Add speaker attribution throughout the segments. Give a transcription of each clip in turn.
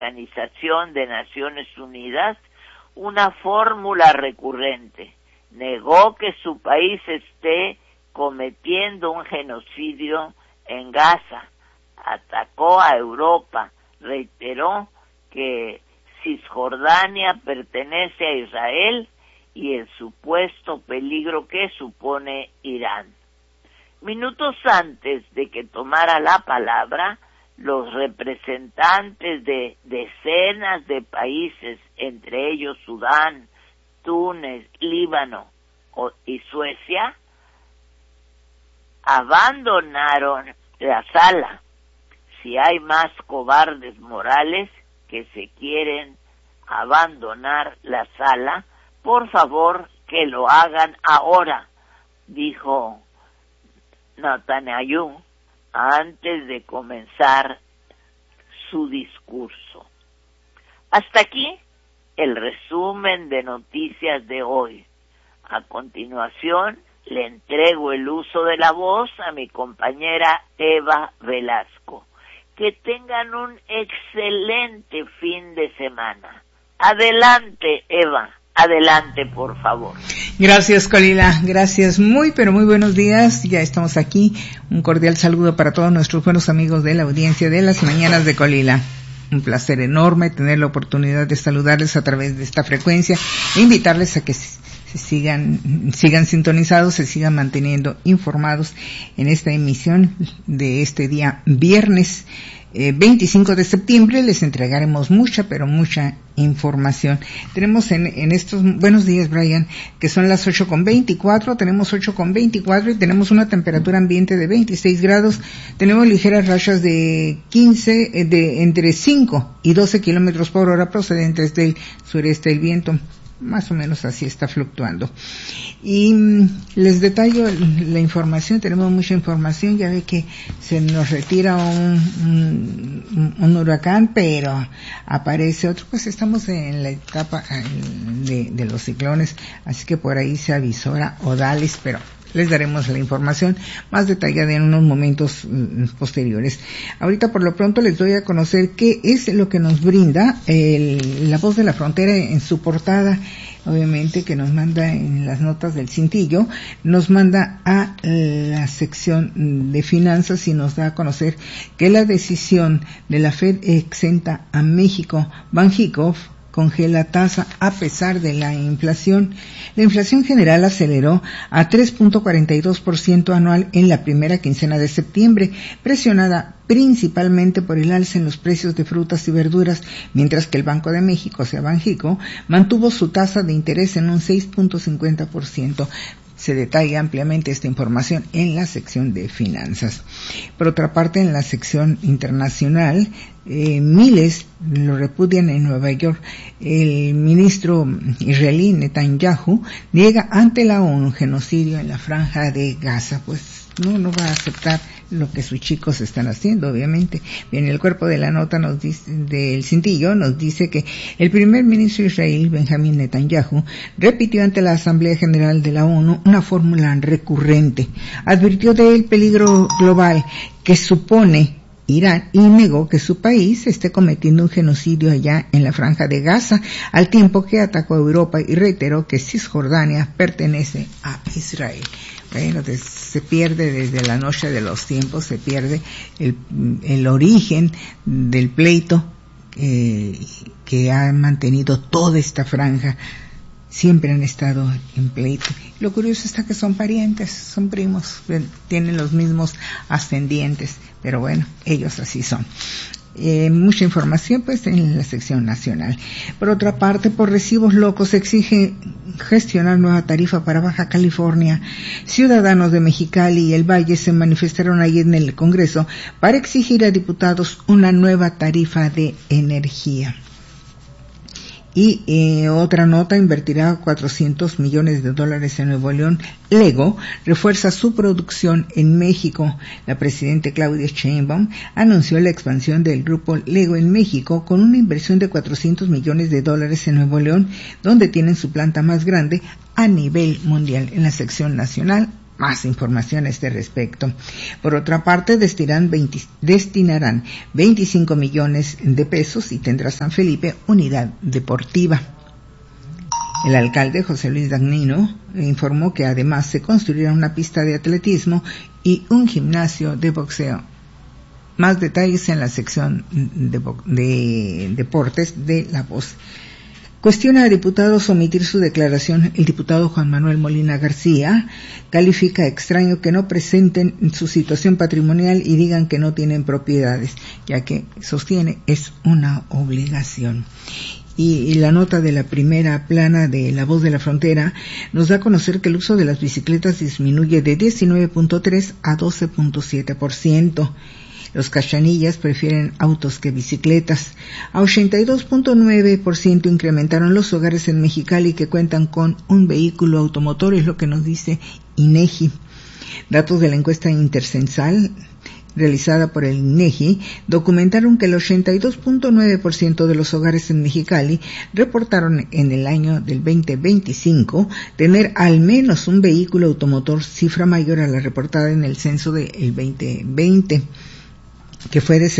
Speaker 1: Organización de Naciones Unidas una fórmula recurrente. Negó que su país esté cometiendo un genocidio en Gaza. Atacó a Europa. Reiteró que Cisjordania pertenece a Israel y el supuesto peligro que supone Irán. Minutos antes de que tomara la palabra, los representantes de decenas de países, entre ellos Sudán, Túnez, Líbano y Suecia, abandonaron la sala. Si hay más cobardes morales que se quieren abandonar la sala, por favor que lo hagan ahora, dijo Netanyahu antes de comenzar su discurso. Hasta aquí el resumen de noticias de hoy. A continuación le entrego el uso de la voz a mi compañera Eva Velasco. Que tengan un excelente fin de semana. Adelante, Eva. Adelante, por favor.
Speaker 2: Gracias, Colila. Gracias. Muy, pero muy buenos días. Ya estamos aquí. Un cordial saludo para todos nuestros buenos amigos de la audiencia de las mañanas de Colila. Un placer enorme tener la oportunidad de saludarles a través de esta frecuencia e invitarles a que sigan sintonizados, se sigan manteniendo informados en esta emisión de este día viernes 25 de septiembre. Les entregaremos mucha, pero mucha información. Tenemos en estos, buenos días, Brian, que son las 8:24, tenemos 8:24 y tenemos una temperatura ambiente de 26 grados, tenemos ligeras rachas de entre 5 y 12 kilómetros por hora procedentes del sureste del viento. Más o menos así está fluctuando. Y les detallo la información, tenemos mucha información, ya ve que se nos retira un huracán, pero aparece otro, pues estamos en la etapa de los ciclones, así que por ahí se avisora Odalis, pero les daremos la información más detallada en unos momentos posteriores. Ahorita por lo pronto les doy a conocer qué es lo que nos brinda La Voz de la Frontera en su portada, obviamente que nos manda en las notas del cintillo, nos manda a la sección de finanzas y nos da a conocer que la decisión de la Fed exenta a México. Banxico congela tasa a pesar de la inflación. La inflación general aceleró a 3.42% anual en la primera quincena de septiembre, presionada principalmente por el alza en los precios de frutas y verduras, mientras que el Banco de México, o sea, Banxico, mantuvo su tasa de interés en un 6.50%. Se detalla ampliamente esta información en la sección de finanzas. Por otra parte, en la sección internacional, miles lo repudian en Nueva York. El ministro israelí Netanyahu niega ante la ONU genocidio en la franja de Gaza. Pues no va a aceptar lo que sus chicos están haciendo, obviamente. Bien, el cuerpo de la nota nos dice, del cintillo, nos dice que el primer ministro israelí, Benjamín Netanyahu, repitió ante la Asamblea General de la ONU una fórmula recurrente. Advirtió del peligro global que supone Irán y negó que su país esté cometiendo un genocidio allá en la franja de Gaza, al tiempo que atacó a Europa y reiteró que Cisjordania pertenece a Israel. Bueno, se pierde desde la noche de los tiempos, se pierde el origen del pleito que ha mantenido toda esta franja. Siempre han estado en pleito. Lo curioso está que son parientes, son primos, tienen los mismos ascendientes, pero bueno, ellos así son. Mucha información pues en la sección nacional. Por otra parte, por recibos locos se exige gestionar nueva tarifa para Baja California. Ciudadanos de Mexicali y el Valle se manifestaron ayer en el Congreso para exigir a diputados una nueva tarifa de energía. Y otra nota, invertirá $400 millones en Nuevo León. Lego refuerza su producción en México. La presidenta Claudia Sheinbaum anunció la expansión del grupo Lego en México con una inversión de $400 millones en Nuevo León, donde tienen su planta más grande a nivel mundial. En la sección nacional, más información a este respecto. Por otra parte, destinarán 25 millones de pesos y tendrá San Felipe unidad deportiva. El alcalde José Luis Dagnino informó que además se construirá una pista de atletismo y un gimnasio de boxeo. Más detalles en la sección de deportes de La Voz. Cuestiona a diputados omitir su declaración. El diputado Juan Manuel Molina García califica extraño que no presenten su situación patrimonial y digan que no tienen propiedades, ya que sostiene es una obligación. Y la nota de la primera plana de La Voz de la Frontera nos da a conocer que el uso de las bicicletas disminuye de 19.3 a 12.7%. Los cachanillas prefieren autos que bicicletas. A 82.9% incrementaron los hogares en Mexicali que cuentan con un vehículo automotor, es lo que nos dice INEGI. Datos de la encuesta intercensal realizada por el INEGI documentaron que el 82.9% de los hogares en Mexicali reportaron en el año del 2025 tener al menos un vehículo automotor, cifra mayor a la reportada en el censo del 2020. Que fue de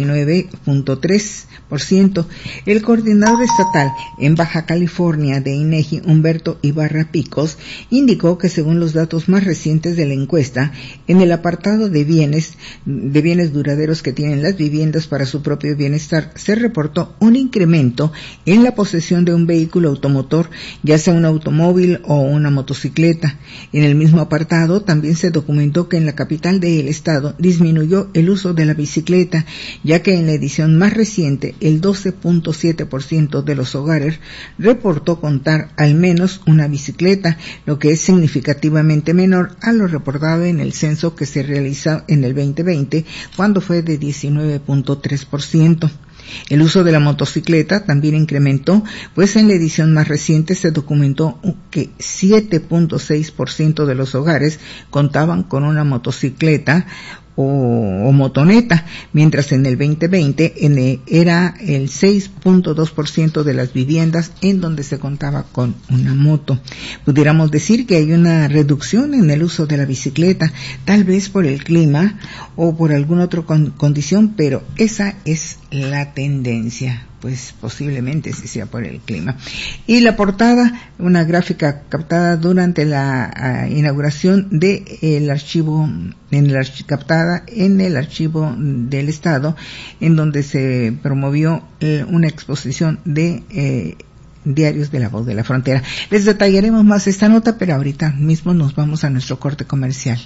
Speaker 2: 79.3%. El coordinador estatal en Baja California de INEGI, Humberto Ibarra Picos, indicó que según los datos más recientes de la encuesta, en el apartado de bienes duraderos que tienen las viviendas para su propio bienestar, se reportó un incremento en la posesión de un vehículo automotor, ya sea un automóvil o una motocicleta. En el mismo apartado también se documentó que en la capital del estado disminuyó el uso de la bicicleta, ya que en la edición más reciente el 12.7% de los hogares reportó contar al menos una bicicleta, lo que es significativamente menor a lo reportado en el censo que se realizó en el 2020, cuando fue de 19.3%. El uso de la motocicleta también incrementó, pues en la edición más reciente se documentó que 7.6% de los hogares contaban con una motocicleta o motoneta, mientras en el 2020 era el 6.2% de las viviendas en donde se contaba con una moto. Pudiéramos decir que hay una reducción en el uso de la bicicleta, tal vez por el clima o por alguna otra condición, pero esa es la tendencia. Pues posiblemente sí sea por el clima. Y la portada, una gráfica captada durante la inauguración del archivo, captada en el archivo del Estado, en donde se promovió una exposición de diarios de La Voz de la Frontera. Les detallaremos más esta nota, pero ahorita mismo nos vamos a nuestro corte comercial.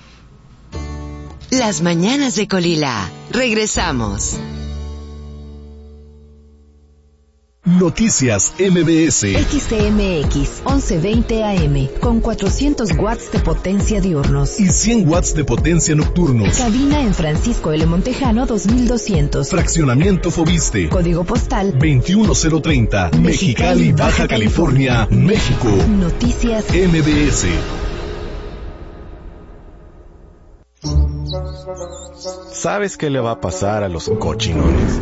Speaker 3: Las mañanas de Colila. Regresamos.
Speaker 4: Noticias MBS.
Speaker 5: XTMX 1120 AM con 400 watts de potencia diurnos
Speaker 4: y 100 watts de potencia nocturnos.
Speaker 5: Cabina en Francisco L. Montejano 2200.
Speaker 4: Fraccionamiento Fobiste.
Speaker 5: Código postal
Speaker 4: 21030. Mexicali, Baja California, México.
Speaker 5: Noticias
Speaker 4: MBS.
Speaker 6: ¿Sabes qué le va a pasar a los cochinones?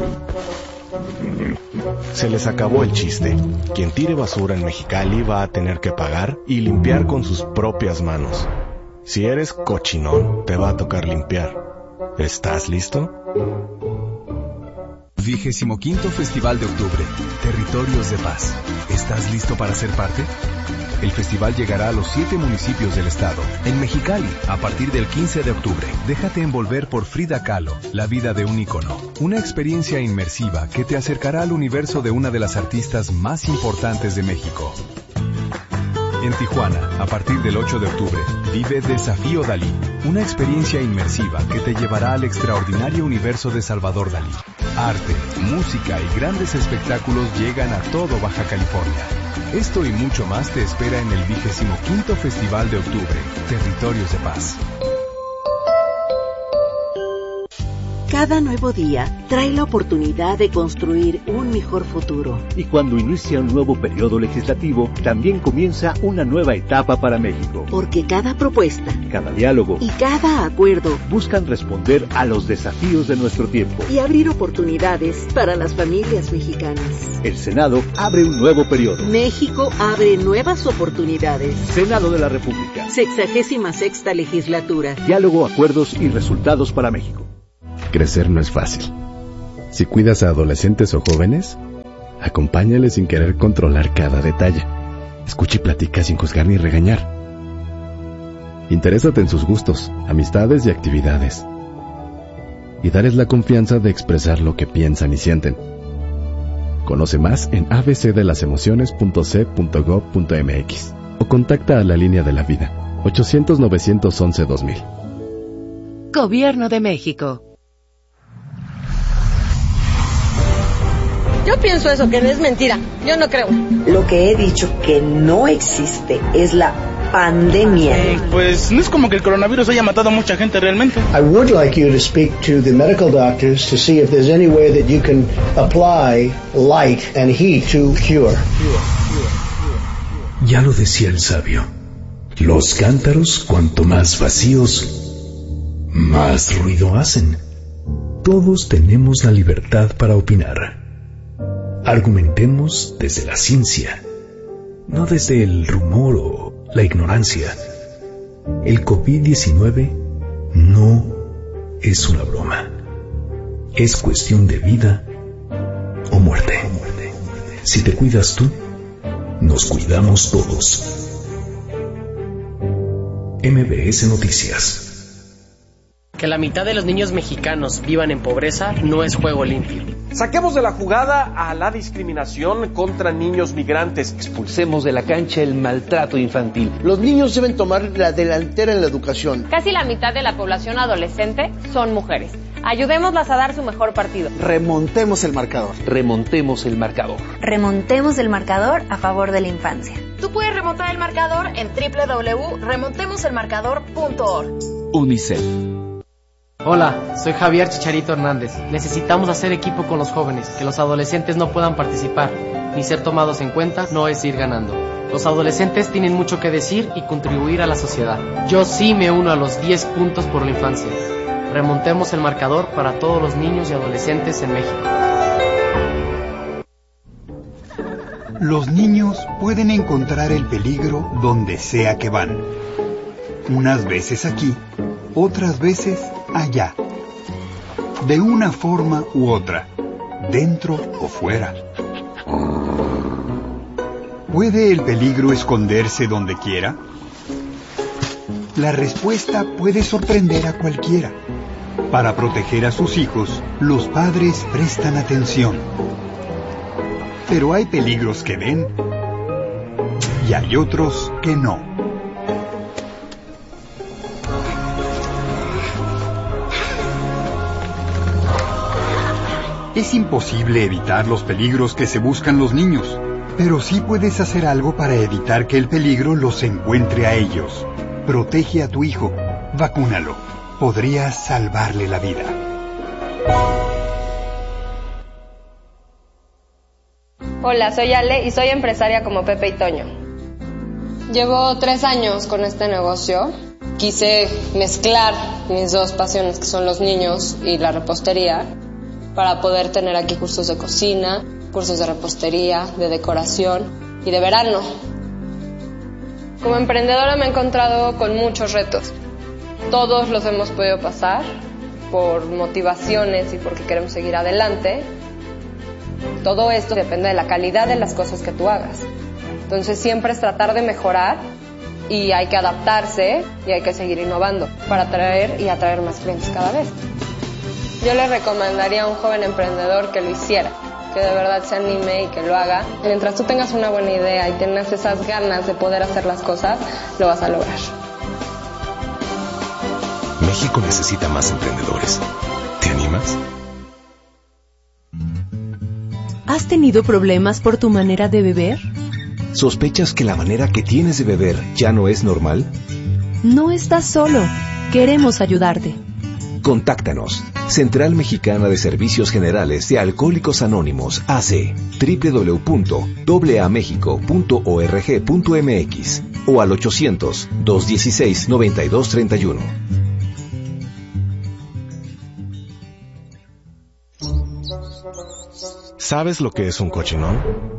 Speaker 6: Se les acabó el chiste. Quien tire basura en Mexicali va a tener que pagar y limpiar con sus propias manos. Si eres cochinón, te va a tocar limpiar. ¿Estás listo?
Speaker 7: 25º Festival de Octubre, Territorios de Paz. ¿Estás listo para ser parte? El festival llegará a los 7 municipios del estado. En Mexicali, a partir del 15 de octubre, déjate envolver por Frida Kahlo, la vida de un ícono. Una experiencia inmersiva que te acercará al universo de una de las artistas más importantes de México. En Tijuana, a partir del 8 de octubre, vive Desafío Dalí, una experiencia inmersiva que te llevará al extraordinario universo de Salvador Dalí. Arte, música y grandes espectáculos llegan a todo Baja California. Esto y mucho más te espera en el 25º Festival de Octubre, Territorios de Paz.
Speaker 8: Cada nuevo día trae la oportunidad de construir un mejor futuro.
Speaker 9: Y cuando inicia un nuevo periodo legislativo, también comienza una nueva etapa para México.
Speaker 8: Porque cada propuesta,
Speaker 9: cada diálogo
Speaker 8: y cada acuerdo
Speaker 9: buscan responder a los desafíos de nuestro tiempo
Speaker 8: y abrir oportunidades para las familias mexicanas.
Speaker 9: El Senado abre un nuevo periodo.
Speaker 8: México abre nuevas oportunidades.
Speaker 9: Senado de la República.
Speaker 8: 66ª legislatura.
Speaker 9: Diálogo, acuerdos y resultados para México.
Speaker 6: Crecer no es fácil. Si cuidas a adolescentes o jóvenes, acompáñales sin querer controlar cada detalle. Escucha y platica sin juzgar ni regañar. Interésate en sus gustos, amistades y actividades. Y darles la confianza de expresar lo que piensan y sienten. Conoce más en abcdelasemociones.c.gov.mx o contacta a la Línea de la Vida, 800-911-2000.
Speaker 3: Gobierno de México.
Speaker 10: Yo pienso eso, que es mentira. Yo no creo.
Speaker 11: Lo que he dicho que no existe es la pandemia.
Speaker 12: Pues no es como que el coronavirus haya matado a mucha gente realmente.
Speaker 13: I would like you to speak to the medical doctors to see if there's any way that you can apply light and heat to cure.
Speaker 14: Ya lo decía el sabio. Los cántaros, cuanto más vacíos, más ruido hacen. Todos tenemos la libertad para opinar. Argumentemos desde la ciencia, no desde el rumor o la ignorancia. El COVID-19 no es una broma. Es cuestión de vida o muerte. Si te cuidas tú, nos cuidamos todos. MBS Noticias.
Speaker 15: Que la mitad de los niños mexicanos vivan en pobreza no es juego limpio.
Speaker 16: Saquemos de la jugada a la discriminación contra niños migrantes.
Speaker 17: Expulsemos de la cancha el maltrato infantil.
Speaker 18: Los niños deben tomar la delantera en la educación.
Speaker 19: Casi la mitad de la población adolescente son mujeres. Ayudémoslas a dar su mejor partido.
Speaker 18: Remontemos el marcador.
Speaker 17: Remontemos el marcador.
Speaker 20: Remontemos el marcador a favor de la infancia.
Speaker 19: Tú puedes remontar el marcador en www.remontemoselmarcador.org.
Speaker 7: UNICEF.
Speaker 15: Hola, soy Javier Chicharito Hernández. Necesitamos hacer equipo con los jóvenes, que los adolescentes no puedan participar, ni ser tomados en cuenta no es ir ganando. Los adolescentes tienen mucho que decir y contribuir a la sociedad. Yo sí me uno a los 10 puntos por la infancia. Remontemos el marcador para todos los niños y adolescentes en México.
Speaker 21: Los niños pueden encontrar el peligro donde sea que van. Unas veces aquí, otras veces allá. De una forma u otra, dentro o fuera. ¿Puede el peligro esconderse donde quiera? La respuesta puede sorprender a cualquiera. Para proteger a sus hijos, los padres prestan atención. Pero hay peligros que ven y hay otros que no. Es imposible evitar los peligros que se buscan los niños, pero sí puedes hacer algo para evitar que el peligro los encuentre a ellos. Protege a tu hijo, vacúnalo. Podrías salvarle la vida.
Speaker 22: Hola, soy Ale y soy empresaria como Pepe y Toño. Llevo 3 años con este negocio. Quise mezclar mis dos pasiones, que son los niños y la repostería, para poder tener aquí cursos de cocina, cursos de repostería, de decoración y de verano. Como emprendedora me he encontrado con muchos retos. Todos los hemos podido pasar por motivaciones y porque queremos seguir adelante. Todo esto depende de la calidad de las cosas que tú hagas. Entonces siempre es tratar de mejorar y hay que adaptarse y hay que seguir innovando para atraer y atraer más clientes cada vez. Yo le recomendaría a un joven emprendedor que lo hiciera, que de verdad se anime y que lo haga. Mientras tú tengas una buena idea y tengas esas ganas de poder hacer las cosas, lo vas a lograr.
Speaker 7: México necesita más emprendedores. ¿Te animas?
Speaker 5: ¿Has tenido problemas por tu manera de beber?
Speaker 7: ¿Sospechas que la manera que tienes de beber ya no es normal?
Speaker 5: No estás solo. Queremos ayudarte.
Speaker 7: Contáctanos
Speaker 1: Central Mexicana de Servicios Generales de Alcohólicos Anónimos, AC, www.aamexico.org.mx o al 800-216-9231.
Speaker 6: ¿Sabes lo que es un cochinón?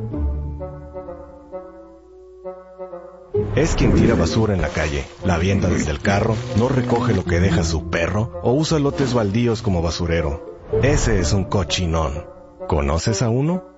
Speaker 6: Es quien tira basura en la calle, la avienta desde el carro, no recoge lo que deja su perro o usa lotes baldíos como basurero. Ese es un cochinón. ¿Conoces a uno?